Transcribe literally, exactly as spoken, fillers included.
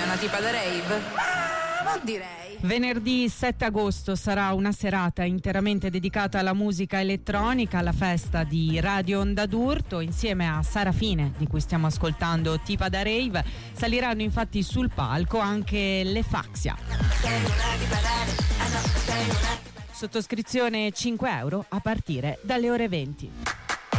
una tipa da rave? Ah, non direi. Venerdì sette agosto sarà una serata interamente dedicata alla musica elettronica, alla festa di Radio Onda d'Urto. Insieme a Sara Fine, di cui stiamo ascoltando Tipa da Rave, saliranno infatti sul palco anche le Faxia. Sottoscrizione cinque euro a partire dalle ore venti.